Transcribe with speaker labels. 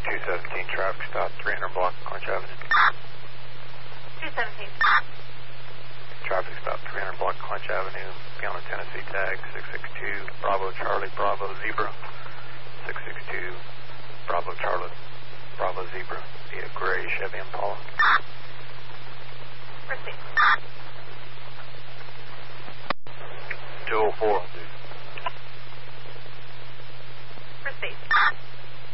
Speaker 1: 217 traffic stop, 300 block Clinch Avenue.
Speaker 2: 217.
Speaker 1: Traffic stop, 300 block Clinch Avenue. Be on a Tennessee tag, 662 Bravo Charlie Bravo Zebra. 662 Bravo Charlie Bravo Zebra. Be a gray Chevy Impala.
Speaker 2: Proceed.
Speaker 1: 204.